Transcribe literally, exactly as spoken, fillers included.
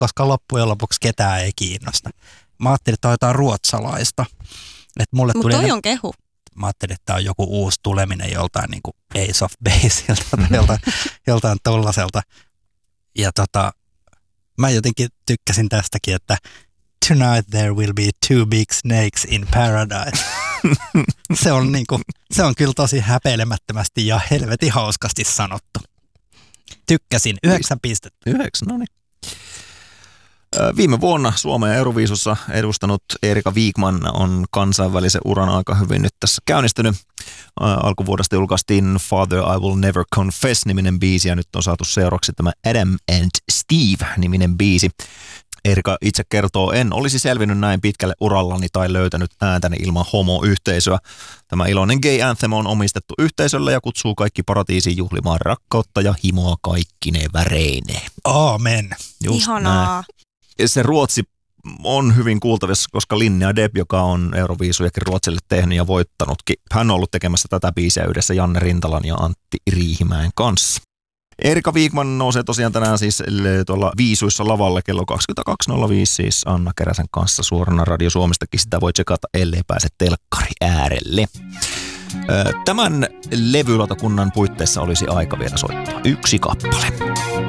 koska loppujen lopuksi ketään ei kiinnosta. Mä ajattelin, että on jotain ruotsalaista. Mutta toi ne... on kehu. Mä ajattelin, että tämä on joku uusi tuleminen joltain niin kuin Ace of Baselta tai joltain, joltain tollaselta. Ja tota, mä jotenkin tykkäsin tästäkin, että tonight there will be two big snakes in paradise. se, on niin kuin, se on kyllä tosi häpeilemättömästi ja helvetin hauskasti sanottu. Tykkäsin. Yhdeksän pistettä. Yhdeksän, no niin. Viime vuonna Suomea Euroviisussa edustanut Erika Wigman on kansainvälisen uran aika hyvin nyt tässä käynnistynyt. Alkuvuodesta julkaistiin Father I Will Never Confess-niminen biisi ja nyt on saatu seuraavaksi tämä Adam and Steve-niminen biisi. Erika itse kertoo, en olisi selvinnyt näin pitkälle urallani tai löytänyt ääntäni ilman homoyhteisöä. Tämä iloinen gay anthem on omistettu yhteisölle ja kutsuu kaikki paratiisiin juhlimaan rakkautta ja himoa kaikkine väreineen. Aamen. Just Ihanaa. Näin. Se ruotsi on hyvin kuultavissa, koska Linnea Deb, joka on Euroviisujakin Ruotsille tehnyt ja voittanutkin, hän on ollut tekemässä tätä biisiä yhdessä Janne Rintalan ja Antti Riihimäen kanssa. Erika Wigman nousee tosiaan tänään siis tuolla Viisuissa lavalle kello kaksikymmentäkaksi nolla viisi siis Anna Keräsen kanssa suorana Radio Suomestakin. Sitä voi tsekata, ellei pääse telkkari äärelle. Tämän levylautakunnan puitteissa olisi aika vielä soittaa yksi kappale.